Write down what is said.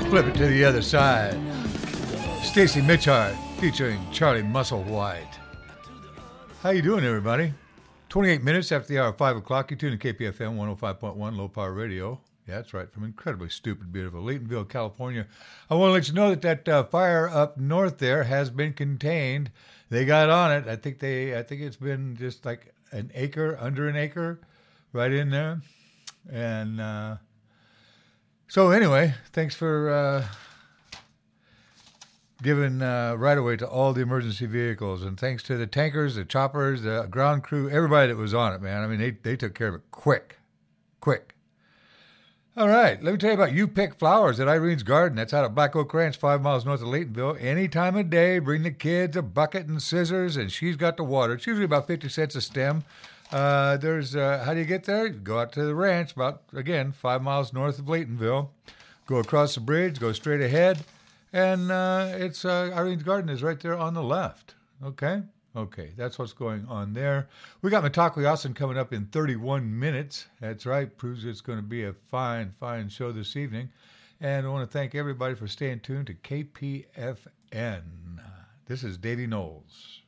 Flip it to the other side. Stacy Mitchard featuring Charlie Musselwhite. How you doing, everybody? 28 minutes after the hour of 5 o'clock. You tune to KPFM 105.1 Low Power Radio. Yeah, that's right, from incredibly stupid, beautiful Laytonville, California. I want to let you know that fire up north there has been contained. They got on it. I think it's been just like under an acre, right in there. And so anyway, thanks for giving right away to all the emergency vehicles, and thanks to the tankers, the choppers, the ground crew, everybody that was on it, man. I mean, they took care of it quick. All right, let me tell you about You Pick Flowers at Irene's Garden. That's out at Black Oak Ranch, 5 miles north of Laytonville. Any time of day, bring the kids a bucket and scissors, and she's got the water. It's usually about 50 cents a stem. How do you get there? You go out to the ranch, about, again, 5 miles north of Laytonville. Go across the bridge, go straight ahead, and it's Irene's Garden is right there on the left. Okay, that's what's going on there. We got Mitakuye Oyasin coming up in 31 minutes. That's right, proves it's going to be a fine show this evening. And I want to thank everybody for staying tuned to KPFN. This is Davey Knowles.